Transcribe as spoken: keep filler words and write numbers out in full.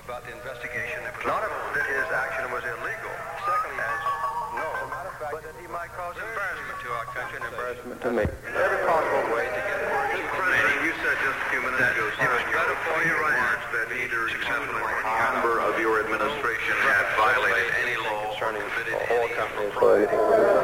about the investigation. It was not that his action was illegal. Secondly, as no, but that he might cause embarrassment to our country and embarrassment to me. Every possible way to get it. Mister President, you said just a few minutes ago, given your earlier remarks that neither successful or any member of your administration had violated any law concerning all companies.